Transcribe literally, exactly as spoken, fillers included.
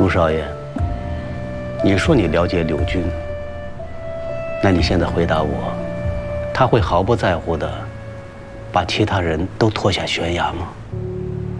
陆少爷，你说你了解柳军，那你现在回答我，他会毫不在乎的把其他人都拖下悬崖吗？